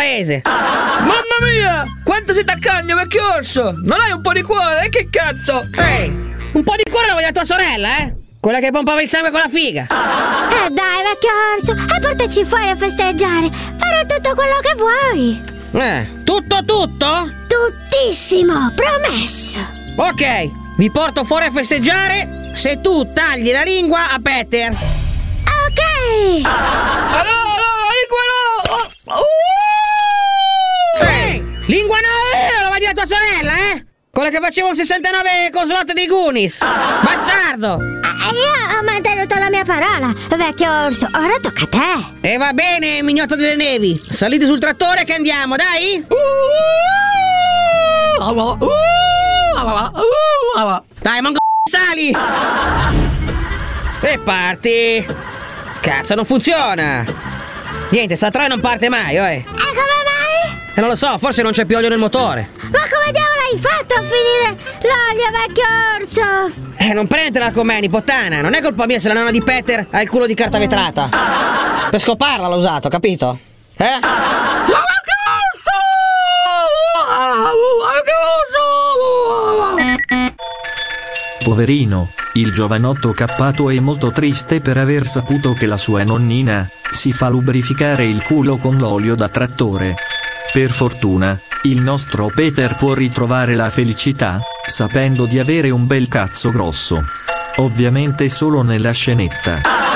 paese. Mamma mia! Quanto sei taccagno, vecchio orso! Non hai un po' di cuore? Che cazzo? Ehi, un po' di cuore lo voglio a tua sorella, eh? Quella che pompava il sangue con la figa. Dai, vecchio orso, e portaci fuori a festeggiare. Farò tutto quello che vuoi. Tutto? Tuttissimo, promesso. Ok, vi porto fuori a festeggiare se tu tagli la lingua a Peter. Ok. Allora, lingua no! Ehi, lingua no, lo vai a dire a tua sorella, eh? Quella che faceva un 69 con slot dei Goonies. Bastardo. Io ho mantenuto la mia parola, vecchio orso, ora tocca a te. E va bene, mignotto delle nevi. Salite sul trattore che andiamo, dai. Dai, mongo, sali. E parti. Cazzo, non funziona. Niente, sta troia non parte mai, E come mai? E non lo so, forse non c'è più olio nel motore. Ma come diavolo hai fatto a finire l'olio, vecchio orso? Non prendetela con me, nipottana. Non è colpa mia se la nonna di Peter ha il culo di carta vetrata. Per scoparla l'ho usato, capito? Poverino, il giovanotto cappato è molto triste per aver saputo che la sua nonnina si fa lubrificare il culo con l'olio da trattore. Per fortuna, il nostro Peter può ritrovare la felicità, sapendo di avere un bel cazzo grosso. Ovviamente solo nella scenetta.